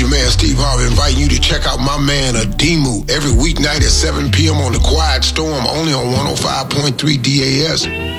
man Steve Harvey inviting you to check out my man Adimu every weeknight at 7 p.m. on The Quiet Storm, only on 105.3 DAS.